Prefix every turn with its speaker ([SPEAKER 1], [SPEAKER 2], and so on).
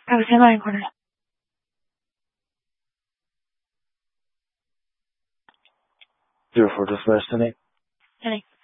[SPEAKER 1] I was in line corner.
[SPEAKER 2] Zero for this destiny.
[SPEAKER 1] Jenny.